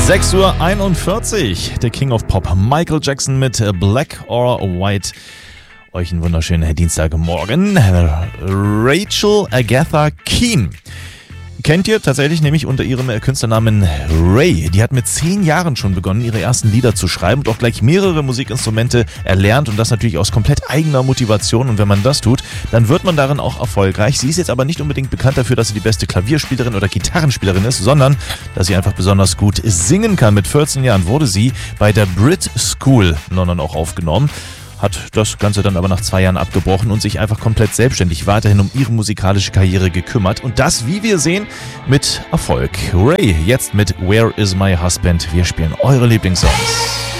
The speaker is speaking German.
6:41 Uhr, der King of Pop, Michael Jackson mit Black or White. Euch einen wunderschönen Dienstagmorgen. Rachel Agatha Keane kennt ihr tatsächlich nämlich unter ihrem Künstlernamen Ray. Die hat mit 10 Jahren schon begonnen, ihre ersten Lieder zu schreiben und auch gleich mehrere Musikinstrumente erlernt und das natürlich aus komplett eigener Motivation. Und wenn man das tut, dann wird man darin auch erfolgreich. Sie ist jetzt aber nicht unbedingt bekannt dafür, dass sie die beste Klavierspielerin oder Gitarrenspielerin ist, sondern dass sie einfach besonders gut singen kann. Mit 14 Jahren wurde sie bei der Brit School in London auch aufgenommen. Hat das Ganze dann aber nach 2 Jahren abgebrochen und sich einfach komplett selbstständig weiterhin um ihre musikalische Karriere gekümmert. Und das, wie wir sehen, mit Erfolg. Ray, jetzt mit Where is my husband? Wir spielen eure Lieblingssongs.